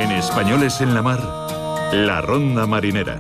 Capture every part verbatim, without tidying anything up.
En Españoles en la Mar, la ronda marinera.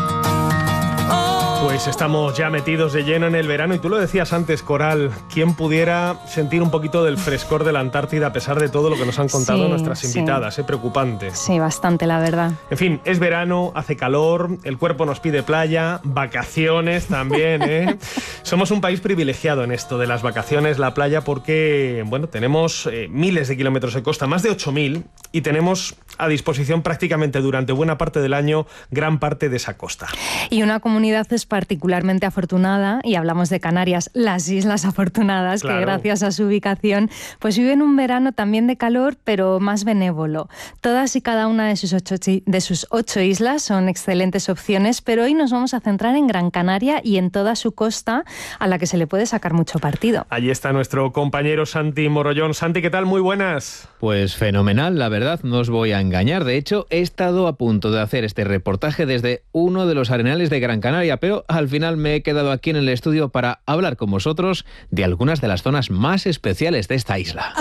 Pues estamos ya metidos de lleno en el verano y tú lo decías antes, Coral, ¿quién pudiera sentir un poquito del frescor de la Antártida a pesar de todo lo que nos han contado sí, nuestras invitadas? Sí. Es preocupante. Sí, bastante, la verdad. En fin, es verano, hace calor, el cuerpo nos pide playa, vacaciones también, ¿eh? Somos un país privilegiado en esto de las vacaciones, la playa, porque, bueno, tenemos eh, miles de kilómetros de costa, más de ocho mil, y tenemos a disposición prácticamente durante buena parte del año gran parte de esa costa. Y una comunidad es particularmente afortunada, y hablamos de Canarias, las Islas Afortunadas, claro, que gracias a su ubicación pues viven un verano también de calor, pero más benévolo. Todas y cada una de sus ocho, de sus ocho islas son excelentes opciones, pero hoy nos vamos a centrar en Gran Canaria y en toda su costa, a la que se le puede sacar mucho partido. Allí está nuestro compañero Santi Morollón. Santi, ¿qué tal? Muy buenas. Pues fenomenal, la verdad, no os voy a engañar. De hecho, he estado a punto de hacer este reportaje desde uno de los arenales de Gran Canaria, pero al final me he quedado aquí en el estudio para hablar con vosotros de algunas de las zonas más especiales de esta isla.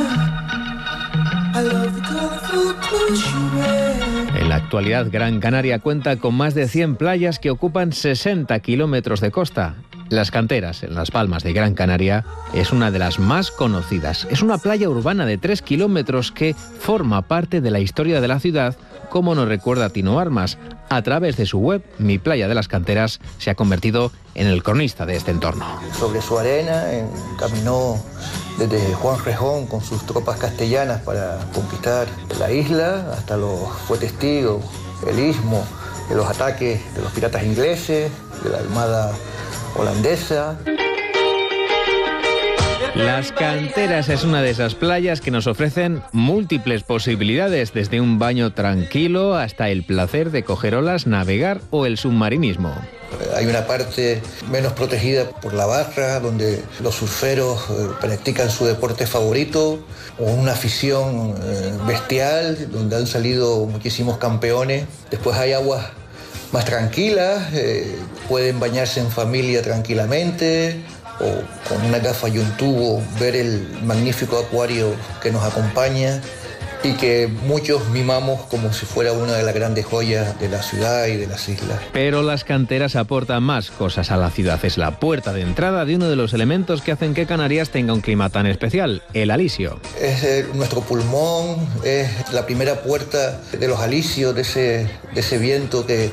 En la actualidad, Gran Canaria cuenta con más de cien playas que ocupan sesenta kilómetros de costa. Las Canteras, en Las Palmas de Gran Canaria, es una de las más conocidas. Es una playa urbana de tres kilómetros que forma parte de la historia de la ciudad, como nos recuerda Tino Armas. A través de su web, Mi Playa de las Canteras se ha convertido en el cronista de este entorno. Sobre su arena eh, caminó desde Juan Rejón con sus tropas castellanas para conquistar la isla, hasta los fue testigo, el istmo, de los ataques de los piratas ingleses, de la armada holandesa. Las Canteras es una de esas playas que nos ofrecen múltiples posibilidades, desde un baño tranquilo hasta el placer de coger olas, navegar o el submarinismo. Hay una parte menos protegida por la barra, donde los surferos eh, practican su deporte favorito, o una afición eh, bestial, donde han salido muchísimos campeones. Después hay aguas más tranquilas, eh, pueden bañarse en familia tranquilamente, o con una gafa y un tubo ver el magnífico acuario que nos acompaña y que muchos mimamos como si fuera una de las grandes joyas de la ciudad y de las islas. Pero las Canteras aportan más cosas a la ciudad. Es la puerta de entrada de uno de los elementos que hacen que Canarias tenga un clima tan especial, el alisio. Es eh, nuestro pulmón, es la primera puerta de los alisios, de ese, de ese viento que